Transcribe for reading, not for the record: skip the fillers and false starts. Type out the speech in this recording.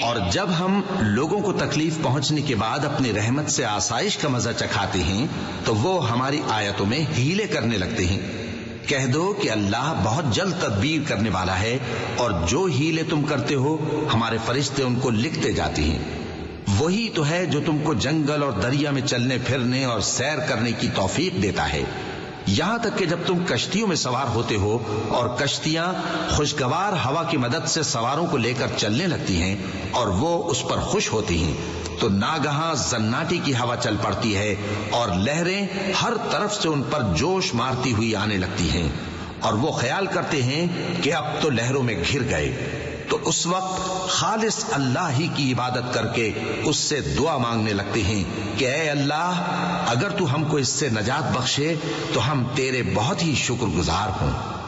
और जब हम लोगों को तकलीफ पहुंचने के बाद अपनी रहमत से आसाइश का मजा चखाते हैं तो वो हमारी आयतों में हीले करने लगते हैं। कह दो कि अल्लाह बहुत जल्द तदबीर करने वाला है और जो हीले तुम करते हो हमारे फरिश्ते उनको लिखते जाते हैं। वही तो है जो तुमको जंगल और दरिया में चलने फिरने और सैर करने की तौफीक देता है, यहां तक कि जब तुम कश्तियों में सवार होते हो और कश्तियां खुशगवार हवा की मदद से सवारों को लेकर चलने लगती हैं और वो उस पर खुश होती हैं तो नागहां जन्नाटी की हवा चल पड़ती है और लहरें हर तरफ से उन पर जोश मारती हुई आने लगती हैं और वो ख्याल करते हैं कि अब तो लहरों में घिर गए। तो उस वक्त खालिस अल्लाह ही की इबादत करके उससे दुआ मांगने लगते हैं कि ऐ अल्लाह, अगर तू हमको इससे नजात बख्शे तो हम तेरे बहुत ही शुक्रगुजार हों।